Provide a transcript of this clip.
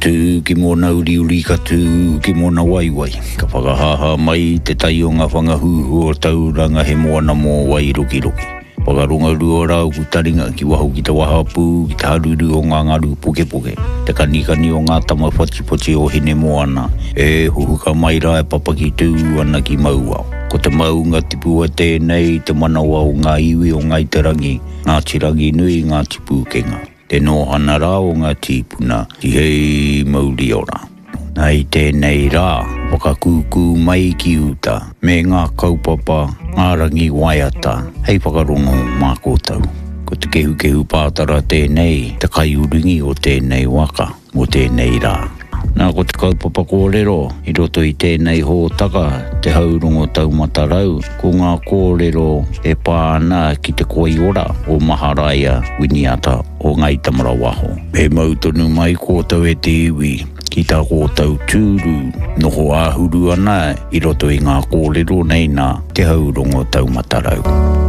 katu ki mōna uri katu ki mōna waiwai. Ka whakahaha mai te tai o ngā whangahu o tauranga he moana mō wai roki. Whakarunga rua rau ku taringa ki wahu ki te wahapu, ki te haruru o ngā ngaru poke. Te kanikani o ngā tama whachipoche o hene moana. E huhuka mai rai papaki tū ana ki maua. Ko te maunga tipu a tēnei, te manawa o ngā iwi o ngā iterangi, ngā tirangi nui ngā tipu kenga. Te nohana rā o ngā tīpuna, ki hei mauri ora. Nei tēnei rā, whakakūkū mai ki uta, me ngā kaupapa, ngā rangi waiata, hei whakarongo mā kōtau. Ko te kehu pātara tēnei, te kaiuringi o tēnei waka, o tēnei rā. Nā ko te kaupapa kōrero, i roto i tēnei hōtaka, te haurongo taumatarau, ko ngā kōrero e pāna ki te koi ora o Maharaia Winiata o Ngai Tamara Waho. He mautonu mai kōtau e te iwi, ki tā kōtau tūru, noho āhuru ana i roto i ngā kōrero nei nā te haurongo taumatarau.